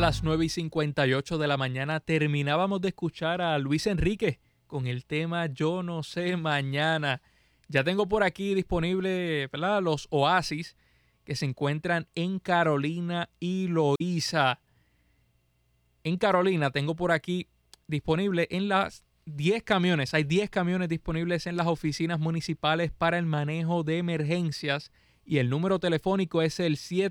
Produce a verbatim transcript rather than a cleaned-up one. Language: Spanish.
las nueve y cincuenta y ocho de la mañana terminábamos de escuchar a Luis Enrique con el tema Yo no sé mañana. Ya tengo por aquí disponible, ¿verdad?, los Oasis que se encuentran en Carolina y Loíza. En Carolina tengo por aquí disponible en las diez camiones. Hay diez camiones disponibles en las oficinas municipales para el manejo de emergencias y el número telefónico es el siete